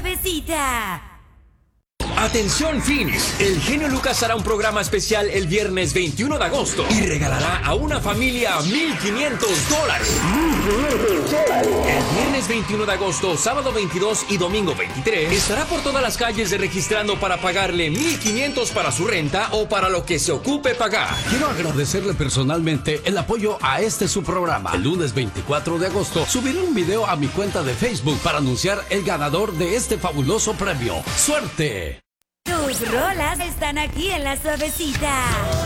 Suavecita. Atención Phoenix, el genio Lucas hará un programa especial el viernes 21 de agosto y regalará a una familia $1,500. El viernes 21 de agosto, sábado 22 y domingo 23 estará por todas las calles registrando para pagarle $1,500 para su renta o para lo que se ocupe pagar. Quiero agradecerle personalmente el apoyo a su programa. El lunes 24 de agosto subiré un video a mi cuenta de Facebook para anunciar el ganador de este fabuloso premio. ¡Suerte! Tus rolas están aquí en La Suavecita.